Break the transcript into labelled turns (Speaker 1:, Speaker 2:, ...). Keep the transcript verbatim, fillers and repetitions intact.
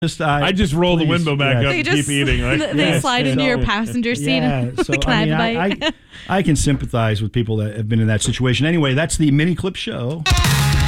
Speaker 1: Just, I,
Speaker 2: I just roll
Speaker 1: please,
Speaker 2: the window back
Speaker 1: yes.
Speaker 2: up
Speaker 3: They
Speaker 2: and
Speaker 3: just
Speaker 2: keep eating. Like,
Speaker 3: they
Speaker 1: Yes,
Speaker 3: slide into
Speaker 1: so-
Speaker 3: your passenger seat.
Speaker 1: Yeah,
Speaker 3: and
Speaker 1: so
Speaker 3: can
Speaker 1: I, mean,
Speaker 3: have a
Speaker 1: I,
Speaker 3: bite?
Speaker 1: I, I can sympathize with people that have been in that situation. Anyway, that's the Mini Clip Show.